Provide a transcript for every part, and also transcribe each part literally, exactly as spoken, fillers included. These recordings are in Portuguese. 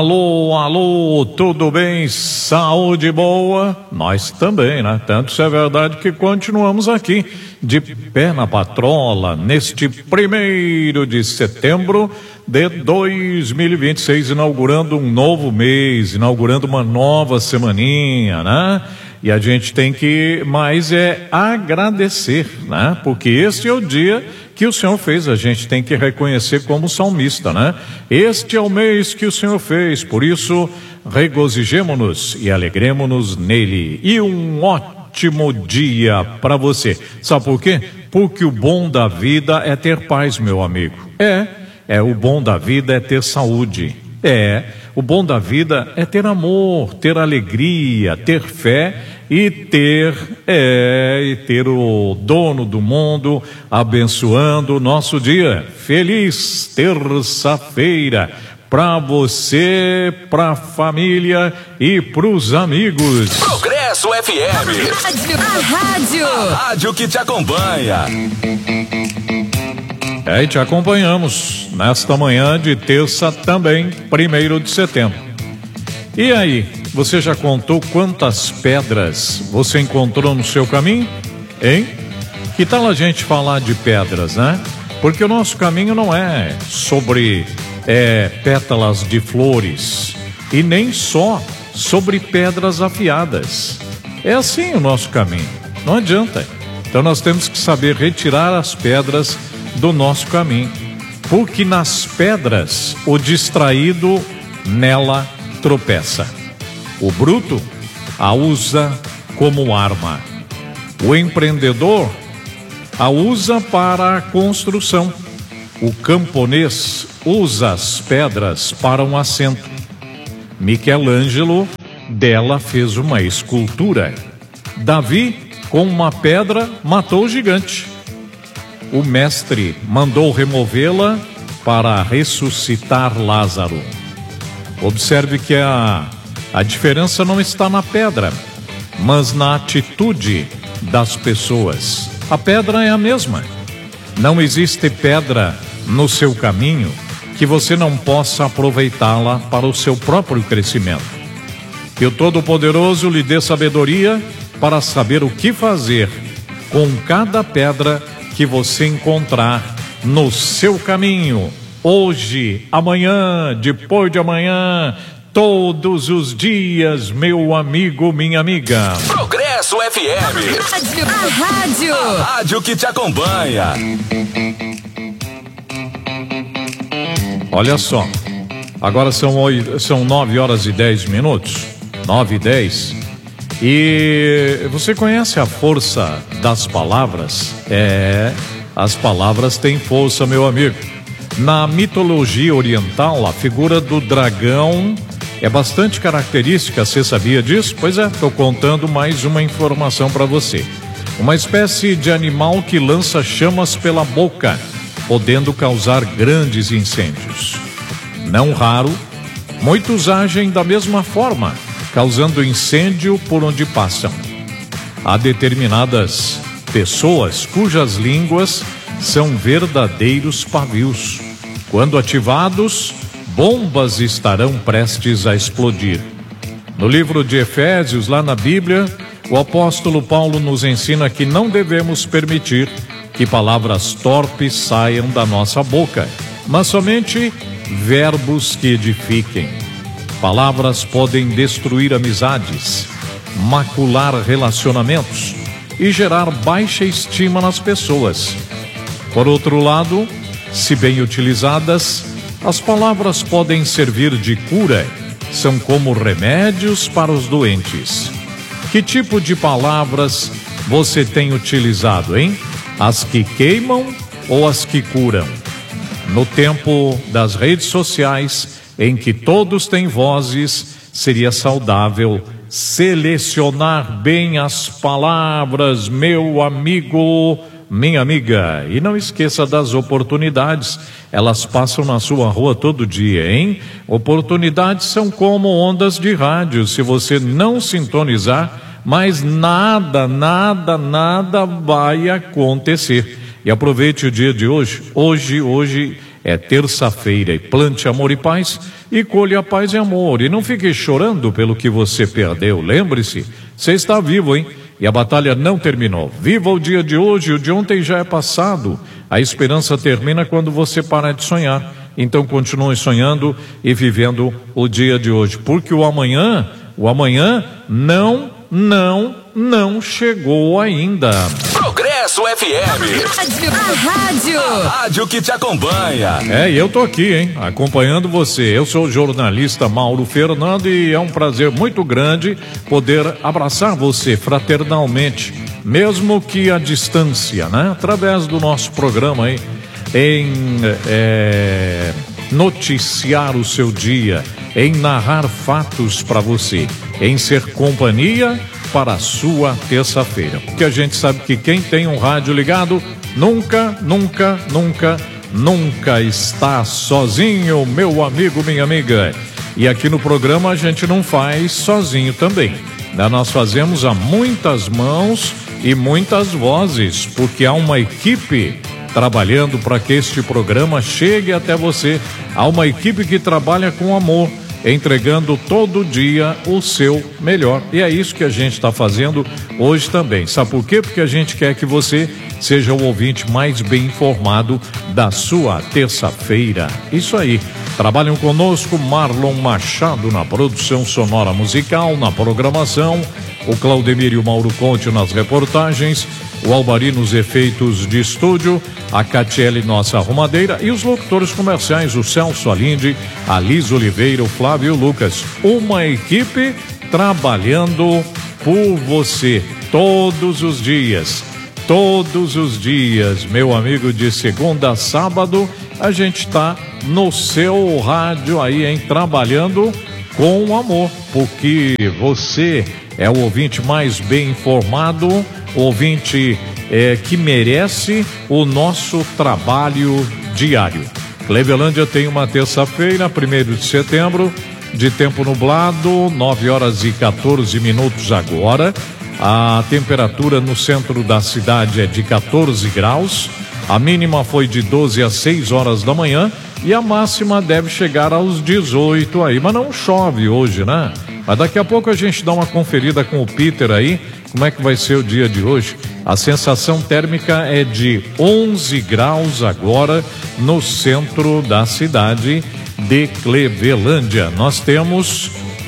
Alô, alô, tudo bem? Saúde boa? Nós também, né? Tanto isso é verdade que continuamos aqui, de pé na patrola, neste primeiro de setembro de dois mil e vinte e seis, inaugurando um novo mês, inaugurando uma nova semaninha, né? E a gente tem que mais é agradecer, né? Porque este é o dia que o Senhor fez, a gente tem que reconhecer como salmista, né? Este é o mês que o Senhor fez, por isso regozijemo-nos e alegremo-nos nele. E um ótimo dia para você. Sabe por quê? Porque o bom da vida é ter paz, meu amigo. É, é o bom da vida é ter saúde. É, o bom da vida é ter amor, ter alegria, ter fé e ter, é, e ter o dono do mundo abençoando o nosso dia. Feliz terça-feira para você, para a família e para os amigos. Progresso F M. A rádio. A rádio que te acompanha. É, e te acompanhamos nesta manhã de terça também, primeiro de setembro. E aí, você já contou quantas pedras você encontrou no seu caminho? Hein? Que tal a gente falar de pedras, né? Porque o nosso caminho não é sobre é, pétalas de flores e nem só sobre pedras afiadas. É assim o nosso caminho, não adianta. Então nós temos que saber retirar as pedras do nosso caminho, porque nas pedras o distraído nela tropeça. O bruto a usa como arma. O empreendedor a usa para a construção. O camponês usa as pedras para um assento. Michelangelo dela fez uma escultura. Davi, com uma pedra, matou o gigante. O mestre mandou removê-la para ressuscitar Lázaro. Observe que a, a diferença não está na pedra, mas na atitude das pessoas. A pedra é a mesma. Não existe pedra no seu caminho que você não possa aproveitá-la para o seu próprio crescimento. Que o Todo-Poderoso lhe dê sabedoria para saber o que fazer com cada pedra que você encontrar no seu caminho, hoje, amanhã, depois de amanhã, todos os dias, meu amigo, minha amiga. Progresso F M. A rádio. A rádio que te acompanha. Olha só, agora são, oito, são nove horas e dez minutos, nove e dez. E você conhece a força das palavras? É, as palavras têm força, meu amigo. Na mitologia oriental, a figura do dragão é bastante característica. Você sabia disso? Pois é, estou contando mais uma informação para você. Uma espécie de animal que lança chamas pela boca, podendo causar grandes incêndios. Não raro, muitos agem da mesma forma, causando incêndio por onde passam. Há determinadas pessoas cujas línguas são verdadeiros pavios. Quando ativados, bombas estarão prestes a explodir. No livro de Efésios, lá na Bíblia, o apóstolo Paulo nos ensina que não devemos permitir que palavras torpes saiam da nossa boca, mas somente verbos que edifiquem. Palavras podem destruir amizades, macular relacionamentos e gerar baixa estima nas pessoas. Por outro lado, se bem utilizadas, as palavras podem servir de cura, são como remédios para os doentes. Que tipo de palavras você tem utilizado, hein? As que queimam ou as que curam? No tempo das redes sociais, em que todos têm vozes, seria saudável selecionar bem as palavras, meu amigo, minha amiga. E não esqueça das oportunidades, elas passam na sua rua todo dia, hein? Oportunidades são como ondas de rádio, se você não sintonizar, mas nada, nada, nada vai acontecer. E aproveite o dia de hoje, hoje, hoje É terça-feira e plante amor e paz e colha paz e amor. E não fique chorando pelo que você perdeu. Lembre-se, você está vivo, hein? E a batalha não terminou. Viva o dia de hoje, o de ontem já é passado. A esperança termina quando você para de sonhar. Então continue sonhando e vivendo o dia de hoje. Porque o amanhã, o amanhã não, não, não chegou ainda. Progresso F M. Rádio. A rádio. A rádio que te acompanha. É, e eu tô aqui, hein, acompanhando você. Eu sou o jornalista Mauro Fernando e é um prazer muito grande poder abraçar você fraternalmente, mesmo que à distância, né? Através do nosso programa aí, em é, noticiar o seu dia, em narrar fatos para você, em ser companhia para a sua terça-feira. Porque a gente sabe que quem tem um rádio ligado nunca, nunca, nunca, nunca está sozinho, meu amigo, minha amiga. E aqui no programa a gente não faz sozinho também. Nós fazemos a muitas mãos e muitas vozes, porque há uma equipe trabalhando para que este programa chegue até você. Há uma equipe que trabalha com amor, entregando todo dia o seu melhor. E é isso que a gente está fazendo hoje também. Sabe por quê? Porque a gente quer que você seja o ouvinte mais bem informado da sua terça-feira. Isso aí. Trabalham conosco Marlon Machado na produção sonora musical, na programação, o Claudemir e o Mauro Conte nas reportagens, o Albari nos efeitos de estúdio, a Catiele, nossa arrumadeira, e os locutores comerciais, o Celso Alinde, a Liz Oliveira, o Flávio e o Lucas. Uma equipe trabalhando por você todos os dias. Todos os dias, meu amigo, de segunda a sábado, a gente está no seu rádio aí, hein? Trabalhando com amor, porque você é o ouvinte mais bem informado, ouvinte é, que merece o nosso trabalho diário. Clevelândia tem uma terça-feira, primeiro de setembro, de tempo nublado, nove horas e quatorze minutos agora. A temperatura no centro da cidade é de quatorze graus, a mínima foi de doze às seis horas da manhã e a máxima deve chegar aos dezoito aí, mas não chove hoje, né? Mas daqui a pouco a gente dá uma conferida com o Peter aí, como é que vai ser o dia de hoje. A sensação térmica é de onze graus agora no centro da cidade de Clevelândia. Nós temos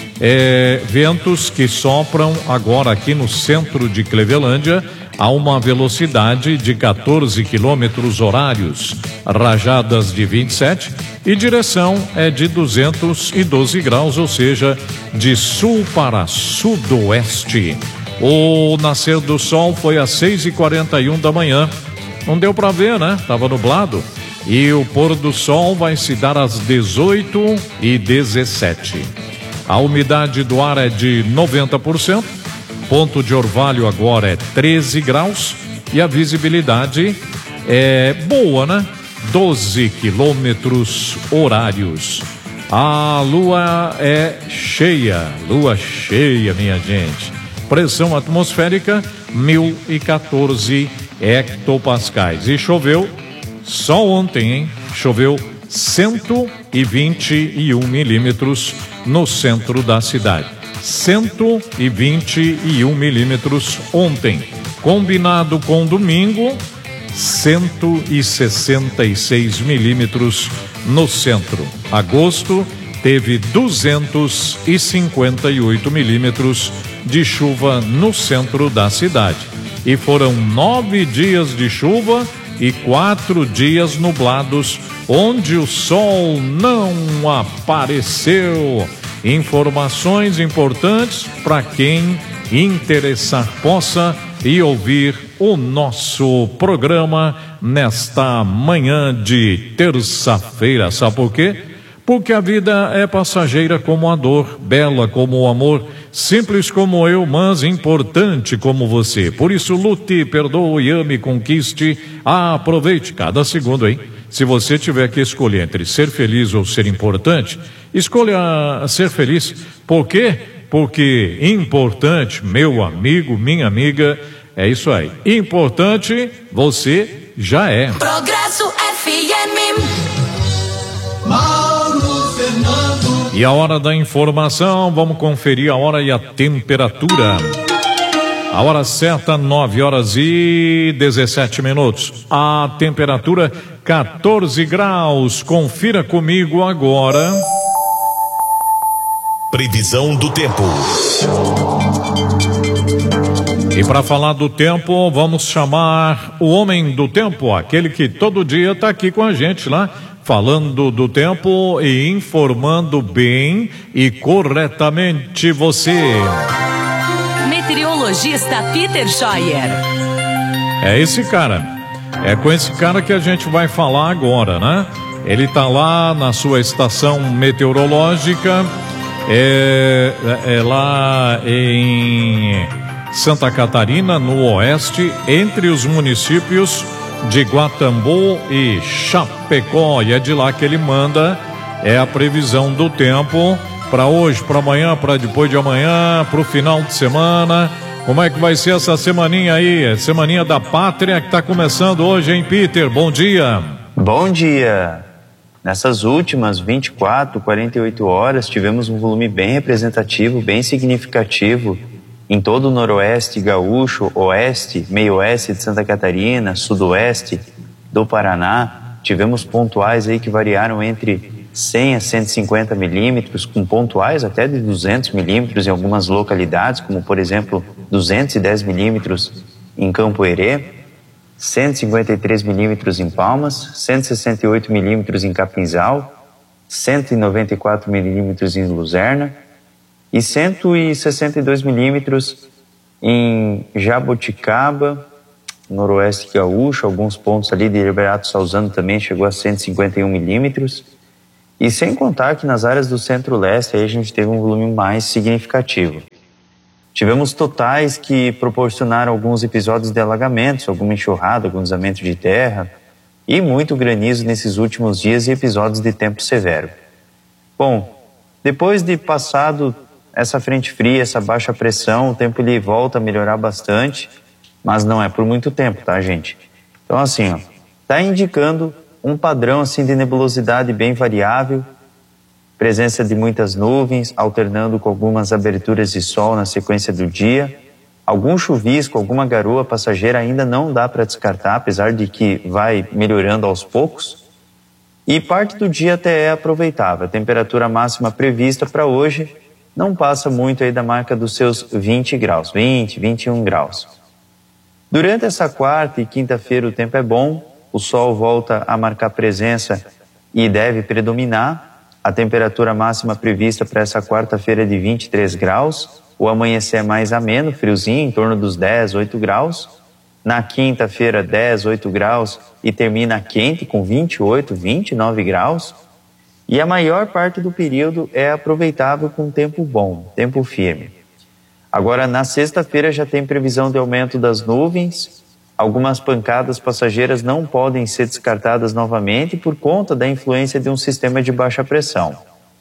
é, ventos que sopram agora aqui no centro de Clevelândia a uma velocidade de quatorze quilômetros horários, rajadas de vinte e sete e direção é de duzentos e doze graus, ou seja, de sul para sudoeste. O nascer do sol foi às seis e quarenta e um da manhã. Não deu para ver, né? Tava nublado. E o pôr do sol vai se dar às dezoito e dezessete. A umidade do ar é de noventa por cento. Ponto de Orvalho agora é treze graus. E a visibilidade é boa, né? doze quilômetros horários. A lua é cheia. Lua cheia, minha gente. Pressão atmosférica mil e quatorze hectopascais. E choveu só ontem, hein? Choveu cento e vinte e um milímetros no centro da cidade. cento e vinte e um milímetros ontem. Combinado com domingo, cento e sessenta e seis milímetros no centro. Agosto teve duzentos e cinquenta e oito milímetros de chuva no centro da cidade. E foram nove dias de chuva e quatro dias nublados, onde o sol não apareceu. Informações importantes para quem interessar possa e ouvir o nosso programa nesta manhã de terça-feira. Sabe por quê? Porque a vida é passageira como a dor, bela como o amor, simples como eu, mas importante como você. Por isso, lute, perdoe, ame, conquiste, aproveite cada segundo, hein? Se você tiver que escolher entre ser feliz ou ser importante, escolha ser feliz. Por quê? Porque importante, meu amigo, minha amiga, é isso aí. Importante, você já é. Progresso F M. Mauro Fernando. E a hora da informação, vamos conferir a hora e a temperatura. A hora certa, nove horas e dezessete minutos. A temperatura, quatorze graus. Confira comigo agora. Previsão do tempo. E para falar do tempo, vamos chamar o homem do tempo, aquele que todo dia está aqui com a gente lá, falando do tempo e informando bem e corretamente você. Meteorologista Peter Scheuer. É esse cara. É com esse cara que a gente vai falar agora, né? Ele tá lá na sua estação meteorológica, é, é lá em Santa Catarina, no oeste, entre os municípios de Guatambu e Chapecó. E é de lá que ele manda, é a previsão do tempo para hoje, para amanhã, para depois de amanhã, para o final de semana. Como é que vai ser essa semaninha aí? Semaninha da Pátria que está começando hoje, hein, Peter? Bom dia. Bom dia. Nessas últimas vinte e quatro, quarenta e oito horas, tivemos um volume bem representativo, bem significativo em todo o noroeste gaúcho, oeste, meio-oeste de Santa Catarina, sudoeste do Paraná. Tivemos pontuais aí que variaram entre cem a cento e cinquenta milímetros, com pontuais até de duzentos milímetros em algumas localidades, como por exemplo duzentos e dez milímetros em Campo Herê, cento e cinquenta e três milímetros em Palmas, cento e sessenta e oito milímetros em Capinzal, cento e noventa e quatro milímetros em Luzerna e cento e sessenta e dois milímetros em Jaboticaba, noroeste gaúcho, alguns pontos ali de Liberato Salzano também chegou a cento e cinquenta e um milímetros. E sem contar que nas áreas do centro-leste aí a gente teve um volume mais significativo. Tivemos totais que proporcionaram alguns episódios de alagamentos, alguma enxurrada, algum deslizamento de terra e muito granizo nesses últimos dias e episódios de tempo severo. Bom, depois de passado essa frente fria, essa baixa pressão, o tempo ele volta a melhorar bastante, mas não é por muito tempo, tá, gente? Então assim, ó, tá indicando um padrão assim de nebulosidade bem variável, presença de muitas nuvens, alternando com algumas aberturas de sol na sequência do dia, algum chuvisco, alguma garoa passageira ainda não dá para descartar, apesar de que vai melhorando aos poucos, e parte do dia até é aproveitável. A temperatura máxima prevista para hoje não passa muito aí da marca dos seus vinte graus, vinte, vinte e um graus. Durante essa quarta e quinta-feira o tempo é bom, o sol volta a marcar presença e deve predominar. A temperatura máxima prevista para essa quarta-feira é de vinte e três graus. O amanhecer é mais ameno, friozinho, em torno dos dez, oito graus. Na quinta-feira, dez, oito graus e termina quente com vinte e oito, vinte e nove graus. E a maior parte do período é aproveitável com tempo bom, tempo firme. Agora, na sexta-feira já tem previsão de aumento das nuvens. Algumas pancadas passageiras não podem ser descartadas novamente por conta da influência de um sistema de baixa pressão.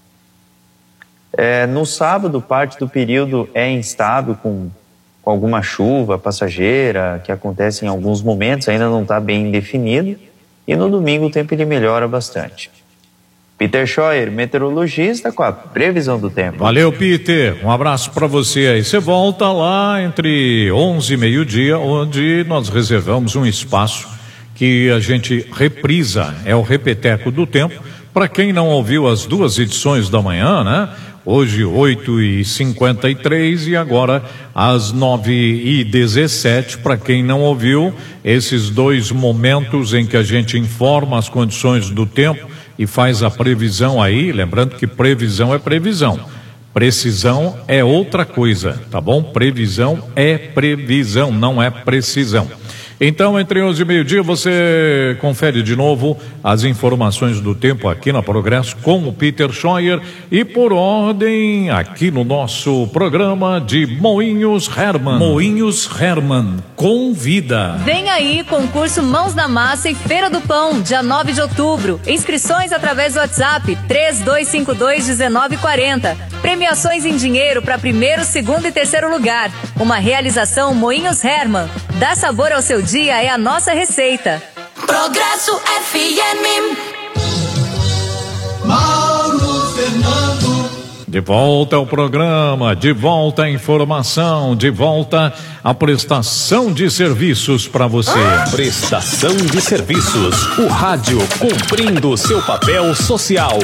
É, no sábado, parte do período é instável, com, com alguma chuva passageira, que acontece em alguns momentos, ainda não está bem definido. E no domingo o tempo ele melhora bastante. Peter Scheuer, meteorologista, com a previsão do tempo. Valeu, Peter. Um abraço para você aí. Você volta lá entre onze e meio-dia, onde nós reservamos um espaço que a gente reprisa, é o Repeteco do Tempo. Para quem não ouviu as duas edições da manhã, né? Hoje, oito e cinquenta e três e agora às nove e dezessete. Para quem não ouviu, esses dois momentos em que a gente informa as condições do tempo e faz a previsão aí, lembrando que previsão é previsão, precisão é outra coisa, tá bom? Previsão é previsão, não é precisão. Então, entre onze e meio-dia, você confere de novo as informações do tempo aqui na Progresso com o Peter Scheuer e por ordem aqui no nosso programa de Moinhos Hermann. Moinhos Hermann, convida. Vem aí, concurso Mãos na Massa e Feira do Pão, dia nove de outubro. Inscrições através do WhatsApp três dois cinco dois, um nove quatro zero. Premiações em dinheiro para primeiro, segundo e terceiro lugar. Uma realização Moinhos Hermann. Dá sabor ao seu dia, é a nossa receita. Progresso F M. Mauro Fernando. De volta ao programa, de volta à informação, de volta à prestação de serviços para você. Prestação de serviços. O rádio cumprindo o seu papel social.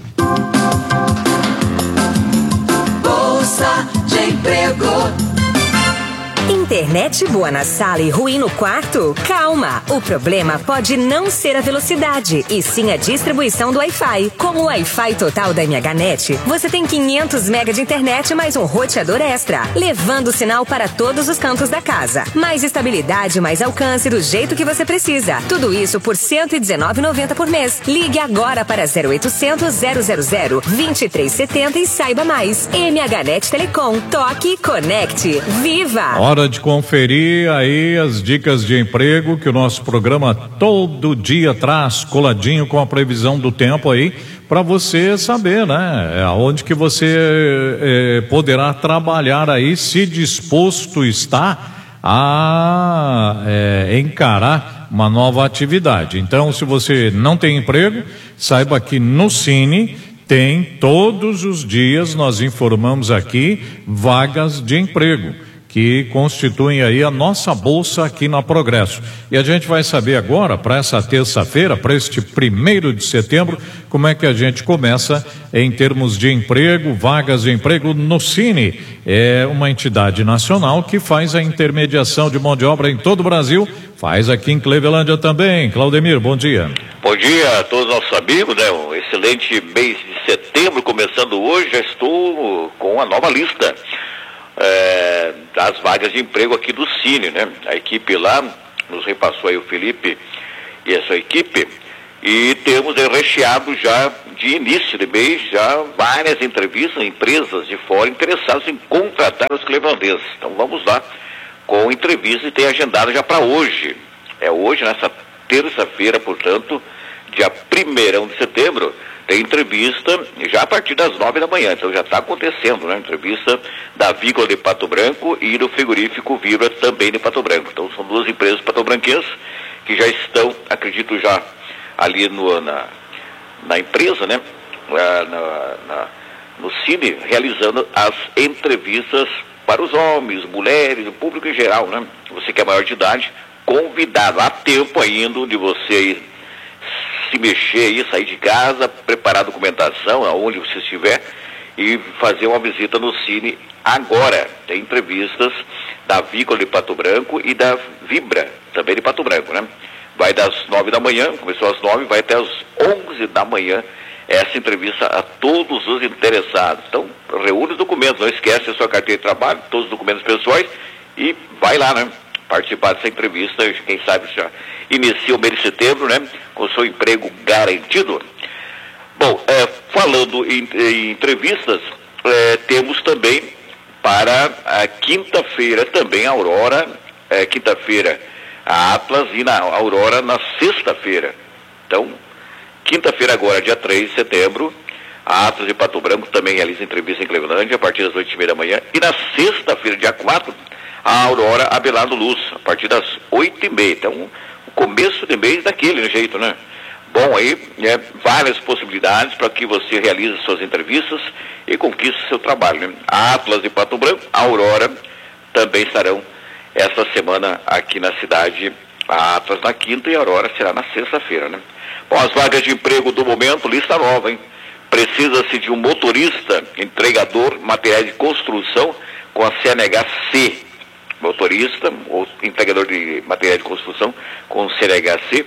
Bolsa de Emprego. Internet boa na sala e ruim no quarto? Calma! O problema pode não ser a velocidade, e sim a distribuição do Wi-Fi. Com o Wi-Fi total da MHNet, você tem quinhentos megas de internet mais um roteador extra, levando o sinal para todos os cantos da casa. Mais estabilidade, mais alcance do jeito que você precisa. Tudo isso por cento e dezenove reais e noventa centavos por mês. Ligue agora para zero oitocentos, zero zero zero, vinte e três setenta e saiba mais. MHNet Telecom. Toque, conecte. Viva! Hora de conferir aí as dicas de emprego que o nosso programa todo dia traz, coladinho com a previsão do tempo aí, para você saber, né, aonde que você eh, poderá trabalhar aí, se disposto está a eh, encarar uma nova atividade. Então, se você não tem emprego, saiba que no Cine tem todos os dias, nós informamos aqui, vagas de emprego, que constituem aí a nossa bolsa aqui na Progresso. E a gente vai saber agora, para essa terça-feira, para este primeiro de setembro, como é que a gente começa em termos de emprego, vagas de emprego no Cine. É uma entidade nacional que faz a intermediação de mão de obra em todo o Brasil, faz aqui em Clevelândia também. Claudemir, bom dia. Bom dia a todos os nossos amigos, né? Um excelente mês de setembro, começando hoje, já estou com a nova lista. É, das vagas de emprego aqui do Cine, né? A equipe lá nos repassou aí o Felipe e a sua equipe, e temos aí recheado já de início de mês, já várias entrevistas, empresas de fora interessadas em contratar os clevelandenses. Então vamos lá com entrevista, e tem agendado já para hoje. É hoje, nessa terça-feira, portanto, dia primeiro de setembro, tem entrevista já a partir das nove da manhã, então já está acontecendo, né? Entrevista da Vícola de Pato Branco e do frigorífico Vibra também de Pato Branco. Então são duas empresas patobranquenses que já estão, acredito já, ali no, na, na empresa, né? Na, na, no Cine, realizando as entrevistas para os homens, mulheres, o público em geral, né? Você que é maior de idade, convidado, há tempo ainda de você ir se mexer aí, sair de casa, preparar a documentação, aonde você estiver, e fazer uma visita no Cine agora. Tem entrevistas da Vícola de Pato Branco e da Vibra, também de Pato Branco, né? Vai das nove da manhã, começou às nove, vai até às onze da manhã, essa entrevista a todos os interessados. Então, reúne os documentos, não esquece a sua carteira de trabalho, todos os documentos pessoais, e vai lá, né? Participar dessa entrevista, quem sabe já inicia o mês de setembro, né? Com seu emprego garantido. Bom, é, falando em, em entrevistas, é, temos também para a quinta-feira também a Aurora, é, quinta-feira a Atlas e na Aurora na sexta-feira. Então, quinta-feira agora, dia três de setembro, a Atlas de Pato Branco também realiza entrevista em Clevelândia a partir das oito e meia da manhã. E na sexta-feira, dia quatro, a Aurora Abelardo Luz, a partir das oito e meia. Então, o começo de mês daquele jeito, né? Bom, aí, é, várias possibilidades para que você realize suas entrevistas e conquiste seu trabalho, né? A Atlas de Pato Branco, a Aurora também estarão esta semana aqui na cidade. A Atlas na quinta e a Aurora será na sexta-feira, né? Bom, as vagas de emprego do momento, lista nova, hein? Precisa-se de um motorista, entregador, materiais de construção com a C N H C. Motorista ou entregador de materiais de construção com C N H C.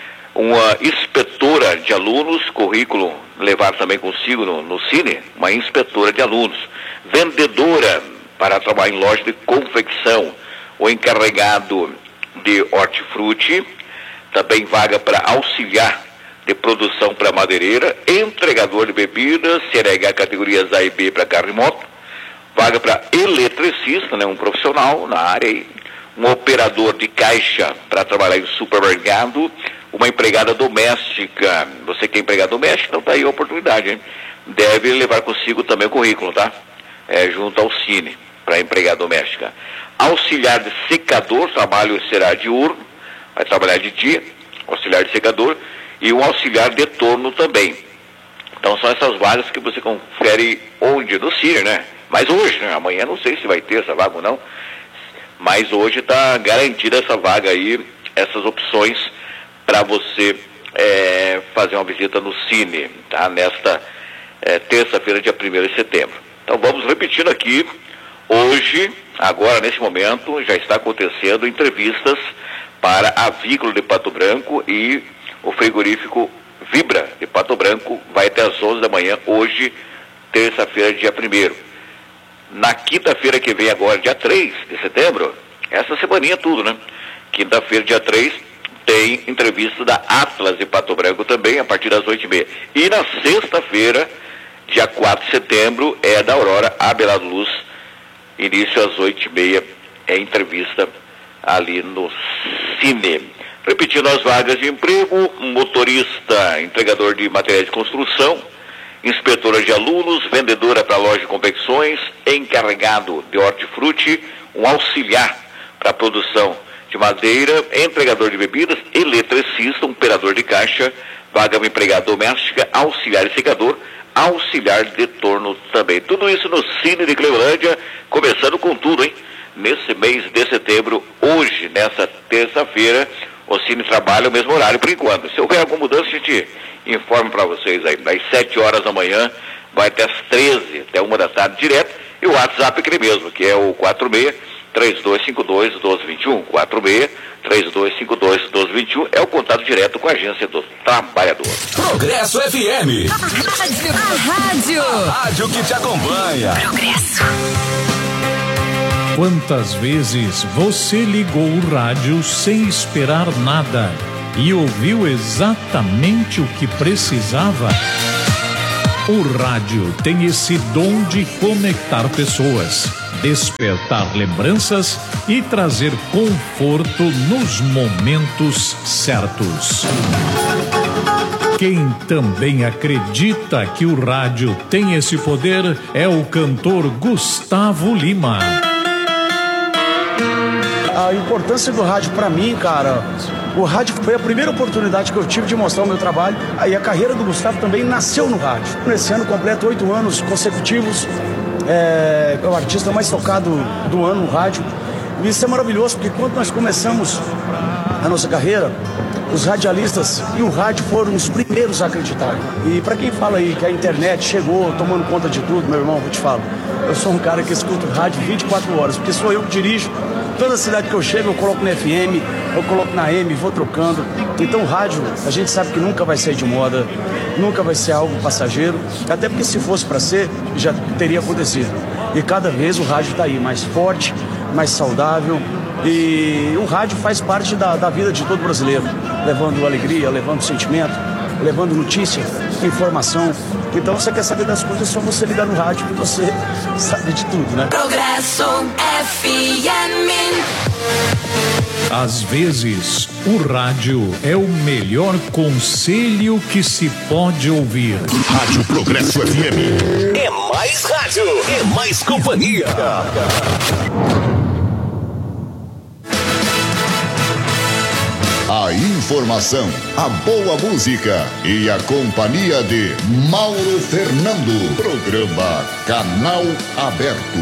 Uma inspetora de alunos, currículo levar também consigo no, no Cine, uma inspetora de alunos. Vendedora para trabalhar em loja de confecção. O encarregado de hortifruti, também vaga para auxiliar de produção para madeireira, entregador de bebidas, C N H categorias A e B para carro e moto, vaga para eletricista, né, um profissional na área aí, um operador de caixa para trabalhar em supermercado, uma empregada doméstica. Você que é empregada doméstica, então tá aí a oportunidade, hein? Deve levar consigo também o currículo, tá? É, junto ao Cine, para empregada doméstica. Auxiliar de secador, trabalho será diurno, vai trabalhar de dia, auxiliar de secador, e um auxiliar de torno também. Então são essas vagas que você confere onde? No Cine, né? Mas hoje, né? Amanhã não sei se vai ter essa vaga ou não, mas hoje está garantida essa vaga aí, essas opções para você é, fazer uma visita no Cine, tá? Nesta é, terça-feira, dia primeiro de setembro. Então vamos repetindo aqui, hoje, agora nesse momento, já está acontecendo entrevistas para a Avícola de Pato Branco e o frigorífico Vibra de Pato Branco, vai até às onze da manhã, hoje, terça-feira, dia primeiro. Na quinta-feira que vem agora, dia três de setembro, essa semaninha tudo, né? Quinta-feira, dia três, tem entrevista da Atlas de Pato Branco também, a partir das oito e meia. E na sexta-feira, dia quatro de setembro, é da Aurora Abelardo Luz, início às oito e meia, é entrevista ali no Cine. Repetindo as vagas de emprego: motorista, entregador de materiais de construção, inspetora de alunos, vendedora para loja de confecções, encarregado de hortifruti, um auxiliar para a produção de madeira, entregador de bebidas, eletricista, um operador de caixa, vaga de empregada doméstica, auxiliar e secador, auxiliar de torno também. Tudo isso no Cine de Clevelândia, começando com tudo, hein? Nesse mês de setembro, hoje, nessa terça-feira, o Cine trabalha o mesmo horário por enquanto. Se houver alguma mudança, a gente informa para vocês aí. Das sete horas da manhã, vai até as treze, até uma da tarde direto. E o WhatsApp é aquele mesmo, que é o quatro seis, três dois cinco dois, um dois dois um. quatro seis, três dois cinco dois, um dois dois um é o contato direto com a Agência do Trabalhador. Progresso F M. A rádio. A rádio. A rádio que te acompanha. Progresso. Quantas vezes você ligou o rádio sem esperar nada e ouviu exatamente o que precisava? O rádio tem esse dom de conectar pessoas, despertar lembranças e trazer conforto nos momentos certos. Quem também acredita que o rádio tem esse poder é o cantor Gustavo Lima. A importância do rádio pra mim, cara, o rádio foi a primeira oportunidade que eu tive de mostrar o meu trabalho. Aí a carreira do Gustavo também nasceu no rádio. Nesse ano completo oito anos consecutivos, é, é o artista mais tocado do ano no rádio. E isso é maravilhoso, porque quando nós começamos a nossa carreira, os radialistas e o rádio foram os primeiros a acreditar. E para quem fala aí que a internet chegou tomando conta de tudo, meu irmão, vou te falar, eu sou um cara que escuta o rádio vinte e quatro horas, porque sou eu que dirijo. Toda cidade que eu chego, eu coloco no F M, eu coloco na A M, vou trocando. Então o rádio, a gente sabe que nunca vai sair de moda, nunca vai ser algo passageiro, até porque se fosse para ser, já teria acontecido. E cada vez o rádio está aí, mais forte, mais saudável. E o rádio faz parte da, da vida de todo brasileiro, levando alegria, levando sentimento, levando notícia, informação. Então, você quer saber das coisas, é só você ligar no rádio que você sabe de tudo, né? Progresso F M. Às vezes, o rádio é o melhor conselho que se pode ouvir. Rádio Progresso F M. É mais rádio, é mais companhia. A informação, a boa música e a companhia de Mauro Fernando. Programa Canal Aberto.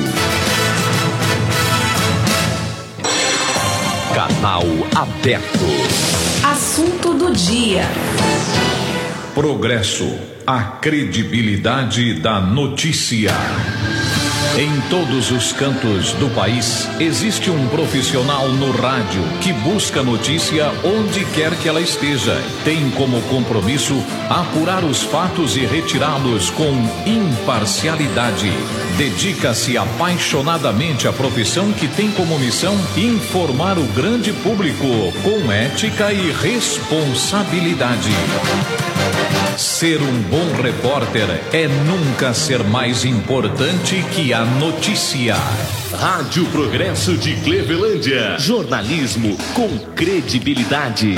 Canal Aberto. Assunto do dia. Progresso, a credibilidade da notícia. Em todos os cantos do país, existe um profissional no rádio que busca notícia onde quer que ela esteja. Tem como compromisso apurar os fatos e retirá-los com imparcialidade. Dedica-se apaixonadamente à profissão que tem como missão informar o grande público com ética e responsabilidade. Ser um bom repórter é nunca ser mais importante que a notícia. Rádio Progresso de Clevelândia. Jornalismo com credibilidade.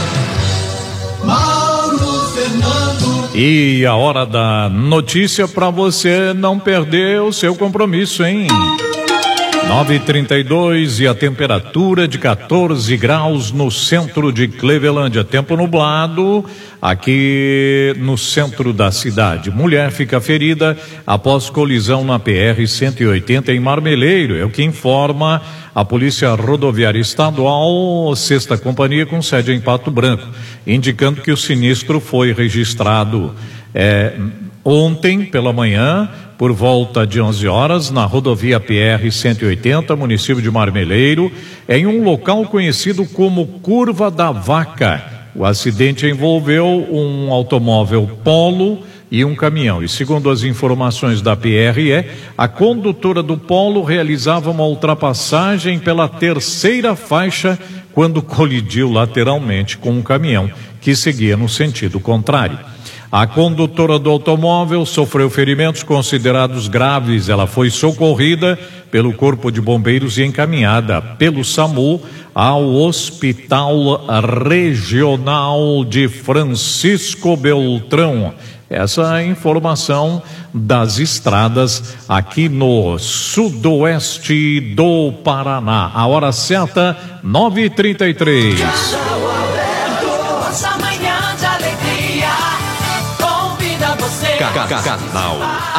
Mauro Fernando. E a hora da notícia para você não perder o seu compromisso, hein? nove e trinta e dois e a temperatura de quatorze graus no centro de Clevelândia. Tempo nublado aqui no centro da cidade. Mulher fica ferida após colisão na P R cento e oitenta em Marmeleiro. É o que informa a Polícia Rodoviária Estadual, sexta companhia, com sede em Pato Branco, indicando que o sinistro foi registrado é, ontem pela manhã, por volta de onze horas, na rodovia P R cento e oitenta, município de Marmeleiro, em um local conhecido como Curva da Vaca. O acidente envolveu um automóvel Polo e um caminhão. E segundo as informações da P R E, a condutora do Polo realizava uma ultrapassagem pela terceira faixa quando colidiu lateralmente com um caminhão que seguia no sentido contrário. A condutora do automóvel sofreu ferimentos considerados graves. Ela foi socorrida pelo Corpo de Bombeiros e encaminhada pelo SAMU ao Hospital Regional de Francisco Beltrão. Essa é a informação das estradas aqui no sudoeste do Paraná. A hora certa, nove e trinta e três. Canal